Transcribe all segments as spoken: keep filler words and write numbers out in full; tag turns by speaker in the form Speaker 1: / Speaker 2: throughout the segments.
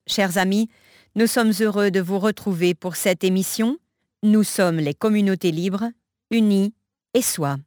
Speaker 1: Chers amis, nous sommes heureux de vous retrouver pour cette émission. Nous sommes les communautés libres, unies et soi.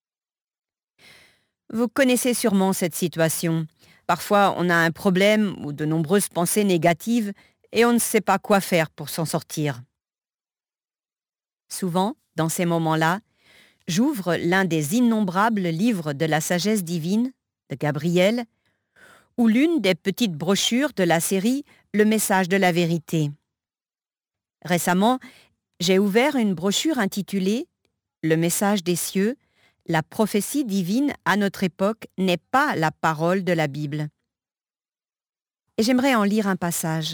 Speaker 1: Vous connaissez sûrement cette situation. Parfois, on a un problème ou de nombreuses pensées négatives et on ne sait pas quoi faire pour s'en sortir. Souvent, dans ces moments-là, j'ouvre l'un des innombrables livres de la sagesse divine, de Gabriel, ou l'une des petites brochures de la série Le message de la vérité. Récemment, j'ai ouvert une brochure intitulée Le message des cieux, la prophétie divine à notre époque n'est pas la parole de la Bible. Et j'aimerais en lire un passage.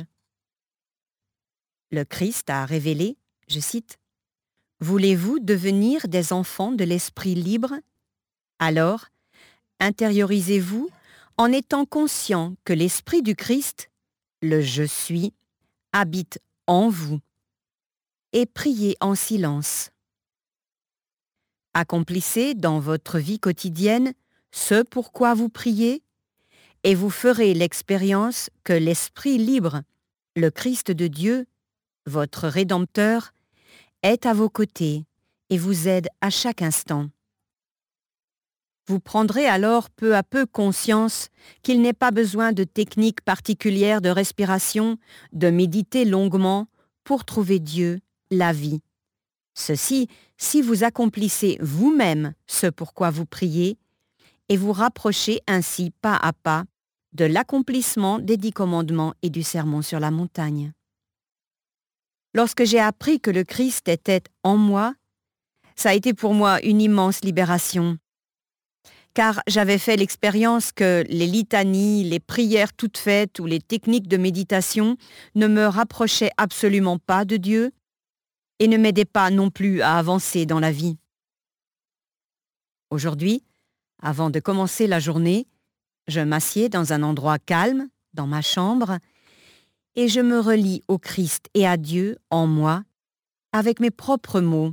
Speaker 1: Le Christ a révélé, je cite, « Voulez-vous devenir des enfants de l'esprit libre? Alors, intériorisez-vous en étant conscient que l'esprit du Christ, le Je suis, habite en vous, et priez en silence. Accomplissez dans votre vie quotidienne ce pourquoi vous priez, et vous ferez l'expérience que l'Esprit libre, le Christ de Dieu, votre Rédempteur, est à vos côtés et vous aide à chaque instant. Vous prendrez alors peu à peu conscience qu'il n'est pas besoin de techniques particulières de respiration, de méditer longuement pour trouver Dieu, la vie. Ceci, si vous accomplissez vous-même ce pourquoi vous priez et vous rapprochez ainsi pas à pas de l'accomplissement des dix commandements et du sermon sur la montagne. Lorsque j'ai appris que le Christ était en moi, ça a été pour moi une immense libération. Car j'avais fait l'expérience que les litanies, les prières toutes faites ou les techniques de méditation ne me rapprochaient absolument pas de Dieu et ne m'aidaient pas non plus à avancer dans la vie. Aujourd'hui, avant de commencer la journée, je m'assieds dans un endroit calme, dans ma chambre, et je me relie au Christ et à Dieu en moi, avec mes propres mots.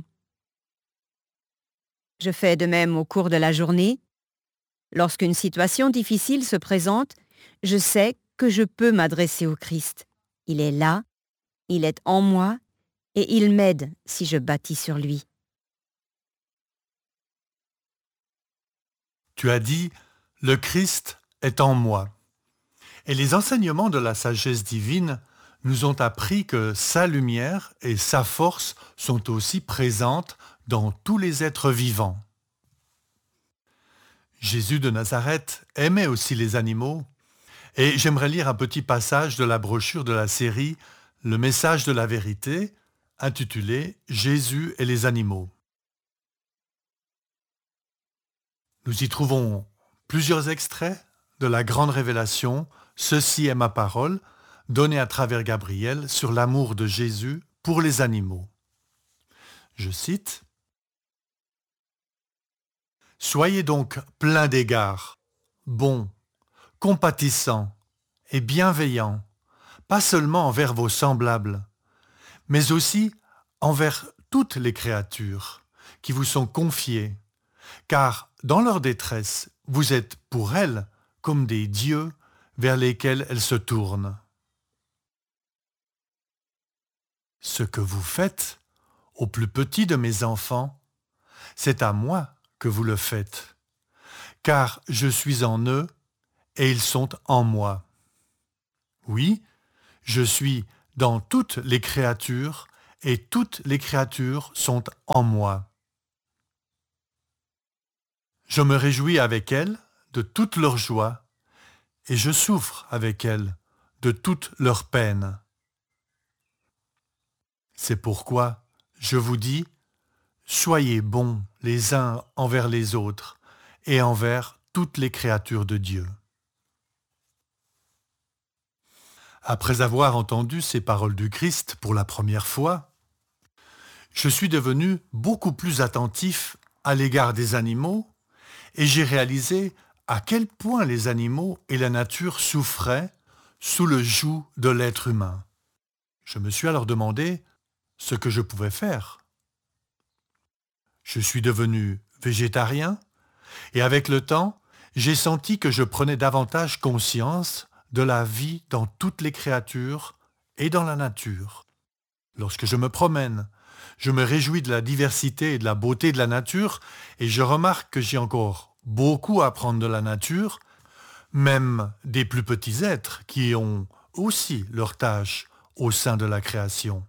Speaker 1: Je fais de même au cours de la journée. Lorsqu'une situation difficile se présente, je sais que je peux m'adresser au Christ. Il est là, il est en moi, et il m'aide si je bâtis sur lui.
Speaker 2: Tu as dit « Le Christ est en moi ». Et les enseignements de la sagesse divine nous ont appris que sa lumière et sa force sont aussi présentes dans tous les êtres vivants. Jésus de Nazareth aimait aussi les animaux, et j'aimerais lire un petit passage de la brochure de la série « Le message de la vérité » intitulé « Jésus et les animaux ». Nous y trouvons plusieurs extraits de la grande révélation « Ceci est ma parole » donnée à travers Gabriel sur l'amour de Jésus pour les animaux. Je cite « Soyez donc pleins d'égards, bons, compatissants et bienveillants, pas seulement envers vos semblables, mais aussi envers toutes les créatures qui vous sont confiées, car dans leur détresse, vous êtes pour elles comme des dieux vers lesquels elles se tournent. Ce que vous faites au plus petit de mes enfants, c'est à moi que vous le faites, car je suis en eux et ils sont en moi. Oui, je suis dans toutes les créatures et toutes les créatures sont en moi. Je me réjouis avec elles de toute leur joie et je souffre avec elles de toute leur peine. C'est pourquoi je vous dis, soyez bons les uns envers les autres et envers toutes les créatures de Dieu. Après avoir entendu ces paroles du Christ pour la première fois, je suis devenu beaucoup plus attentif à l'égard des animaux et j'ai réalisé à quel point les animaux et la nature souffraient sous le joug de l'être humain. Je me suis alors demandé ce que je pouvais faire. Je suis devenu végétarien et avec le temps, j'ai senti que je prenais davantage conscience de la vie dans toutes les créatures et dans la nature. Lorsque je me promène, je me réjouis de la diversité et de la beauté de la nature et je remarque que j'ai encore beaucoup à apprendre de la nature, même des plus petits êtres qui ont aussi leur tâche au sein de la création.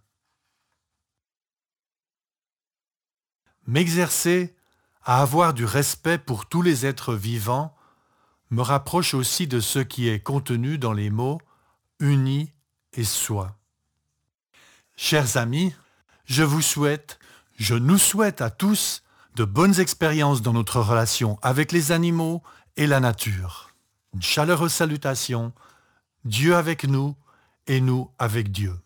Speaker 2: M'exercer à avoir du respect pour tous les êtres vivants me rapproche aussi de ce qui est contenu dans les mots « unis » et « soi ». Chers amis, je vous souhaite, je nous souhaite à tous de bonnes expériences dans notre relation avec les animaux et la nature. Une chaleureuse salutation, Dieu avec nous et nous avec Dieu.